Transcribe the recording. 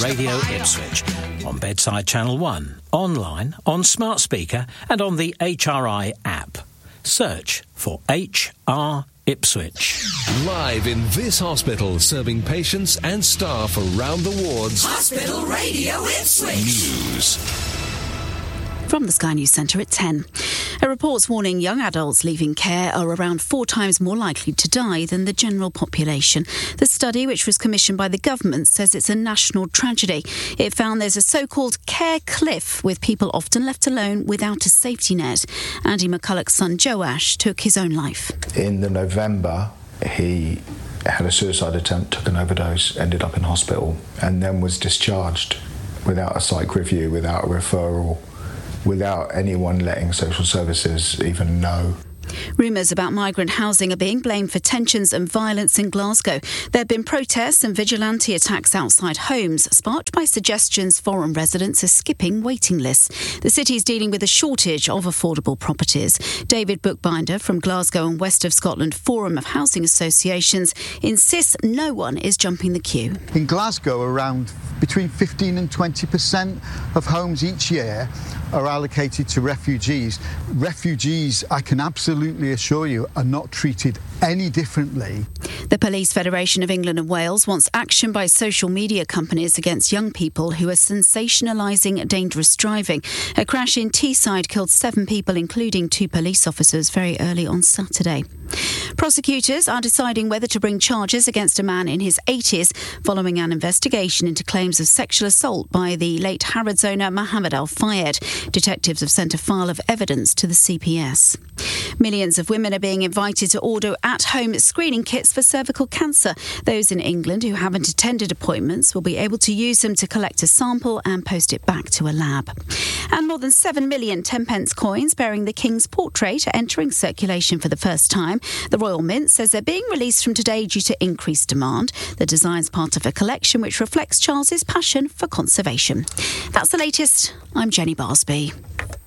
Radio Ipswich, on Bedside Channel 1, online, on smart speaker and on the HRI app. Search for HR Ipswich. Live in this hospital, serving patients and staff around the wards. Hospital Radio Ipswich. News. From the Sky News Centre at 10. A report's warning young adults leaving care are around 4 times more likely to die than the general population. The study, which was commissioned by the government, says it's a national tragedy. It found there's a so-called care cliff, with people often left alone without a safety net. Andy McCulloch's son Joash took his own life. In the November, he had a suicide attempt, took an overdose, ended up in hospital, and then was discharged without a psych review, without a referral, without anyone letting social services even know. Rumours about migrant housing are being blamed for tensions and violence in Glasgow. There have been protests and vigilante attacks outside homes, sparked by suggestions foreign residents are skipping waiting lists. The city is dealing with a shortage of affordable properties. David Bookbinder from Glasgow and West of Scotland Forum of Housing Associations insists no one is jumping the queue. In Glasgow, around between 15 and 20% of homes each year are allocated to refugees. Refugees, I can absolutely assure you, are not treated any differently. The Police Federation of England and Wales wants action by social media companies against young people who are sensationalising dangerous driving. A crash in Teesside killed 7 people, including 2 police officers, very early on Saturday. Prosecutors are deciding whether to bring charges against a man in his 80s following an investigation into claims of sexual assault by the late Harrods owner Mohammed Al Fayed. Detectives have sent a file of evidence to the CPS. Millions of women are being invited to order at-home screening kits for cervical cancer. Those in England who haven't attended appointments will be able to use them to collect a sample and post it back to a lab. And more than 7 million 10-pence coins bearing the King's portrait are entering circulation for the first time. The Royal Mint says they're being released from today due to increased demand. The design's part of a collection which reflects Charles's passion for conservation. That's the latest. I'm Jenny Barsby.